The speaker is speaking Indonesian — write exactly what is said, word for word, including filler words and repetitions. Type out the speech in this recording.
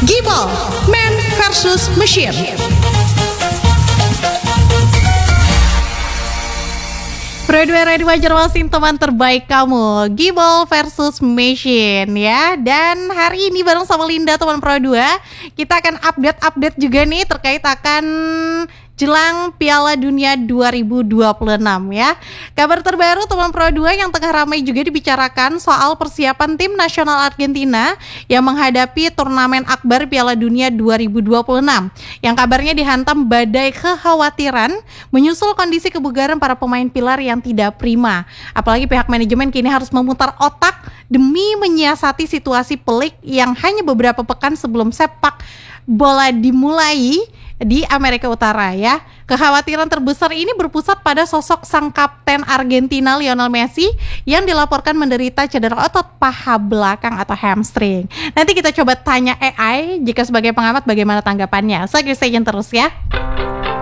Gibol, Man versus Machine. Pro dua Radio Banjarmasin, teman terbaik kamu, Gibol versus Machine ya. Dan hari ini bareng sama Linda, teman Pro dua, kita akan update-update juga nih terkait akan jelang Piala Dunia dua ribu dua puluh enam ya. Kabar terbaru teman Pro dua yang tengah ramai juga dibicarakan soal persiapan tim nasional Argentina yang menghadapi turnamen akbar Piala Dunia dua ribu dua puluh enam yang kabarnya dihantam badai kekhawatiran menyusul kondisi kebugaran para pemain pilar yang tidak prima. Apalagi pihak manajemen kini harus memutar otak demi menyiasati situasi pelik yang hanya beberapa pekan sebelum sepak bola dimulai di Amerika Utara ya. Kekhawatiran terbesar ini berpusat pada sosok sang kapten Argentina Lionel Messi yang dilaporkan menderita cedera otot paha belakang atau hamstring. Nanti kita coba tanya A I jika sebagai pengamat bagaimana tanggapannya. So, stay tune terus ya.